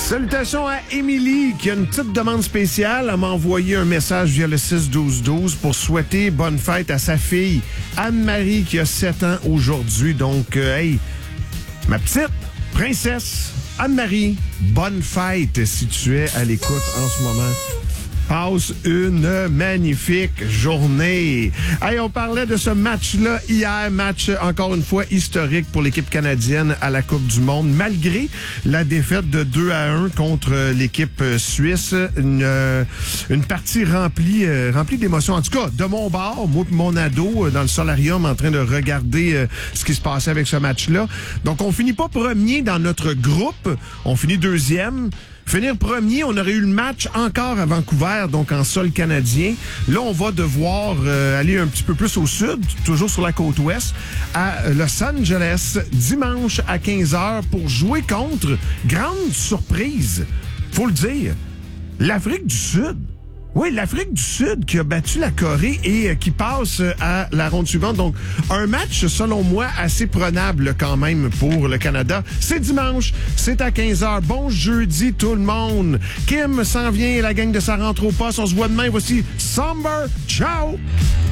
Salutations à Émilie qui a une petite demande spéciale. Elle m'a envoyé un message via le 6-12-12 pour souhaiter bonne fête à sa fille Anne-Marie qui a 7 ans aujourd'hui. Donc, hey, ma petite princesse Anne-Marie, bonne fête si tu es à l'écoute en ce moment. Passe une magnifique journée. Hey, on parlait de ce match-là hier, match encore une fois historique pour l'équipe canadienne à la Coupe du Monde, malgré la défaite de 2-1 contre l'équipe suisse. Une partie remplie d'émotions. En tout cas, de mon bord, moi et mon ado dans le solarium en train de regarder ce qui se passait avec ce match-là. Donc, on finit pas premier dans notre groupe, on finit deuxième. Finir premier, on aurait eu le match encore à Vancouver, donc en sol canadien. Là, on va devoir aller un petit peu plus au sud, toujours sur la côte ouest, à Los Angeles, dimanche à 15h pour jouer contre, grande surprise, faut le dire, l'Afrique du Sud. Oui, l'Afrique du Sud qui a battu la Corée et qui passe à la ronde suivante. Donc, un match, selon moi, assez prenable quand même pour le Canada. C'est dimanche, c'est à 15h. Bon jeudi tout le monde. Kim s'en vient, la gang de sa rentre au poste. On se voit demain. Voici Somber. Ciao!